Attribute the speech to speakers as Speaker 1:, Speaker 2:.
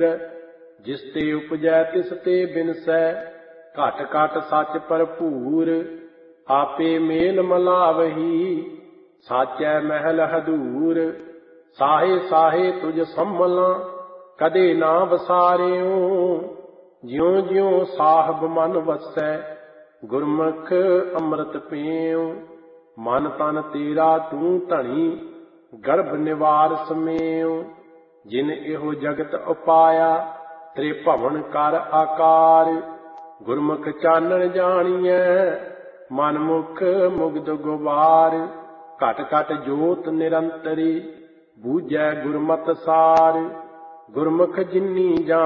Speaker 1: ਨੂਰ। ਜਿਸ ਤੇ ਉਪਜੈ ਤਿਸ ਤੇ ਬਿਨਸੈ, ਘਟ ਘਟ ਸੱਚ ਭਰਪੂਰ। ਆਪੇ ਮੇਲ ਮਲਾਵਹੀ, ਸਾਚੈ ਮਹਿਲ ਹਦੂਰ। ਸਾਹੇ ਸਾਹੇ ਤੁਝ ਸੰਭਲਾਂ, ਕਦੇ ਨਾ ਵਸਾਰਿਓ। ਜਿਉ ਜਿਉ ਸਾਹਿਬ ਮਨ ਵਸੈ, ਗੁਰਮੁਖ ਅੰਮ੍ਰਿਤ ਪੀਉ। ਮਨ ਤਨ ਤੇਰਾ ਤੂੰ ਧਣੀ, ਗਰਭ ਨਿਵਾਰ ਸਮੇਉ। ਜਿਨ ਇਹੋ ਜਗਤ ਉਪਾਇਆ, ਤ੍ਰਿਭਵਨ ਕਰ ਆਕਾਰ। ਗੁਰਮੁਖ ਚਾਨਣ ਜਾਣੀਐ, ਮਨ ਮੁਖ ਮੁਗਧ ਗੁਬਾਰ। ਘਟ ਘਟ ਜੋਤ ਨਿਰੰਤਰੀ, ਬੂਝੈ ਗੁਰਮਤਿ ਸਾਰ। ਗੁਰਮੁਖ ਜਿਨੀ ਜਾਣੈ